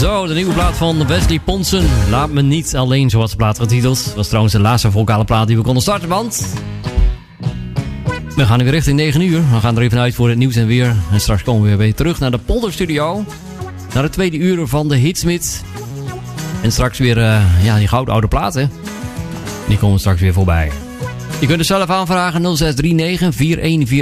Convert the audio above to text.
Zo, de nieuwe plaat van Wesley Ponsen. Laat me niet alleen, zoals de plaat getiteld. Dat was trouwens de laatste vocale plaat die we konden starten, want... we gaan nu weer richting 9 uur. We gaan er even uit voor het nieuws en weer. En straks komen we weer terug naar de Polderstudio. Naar de tweede uur van de Hitsmith. En straks weer die gouden oude platen. Die komen straks weer voorbij. Je kunt het zelf aanvragen 0639 4141.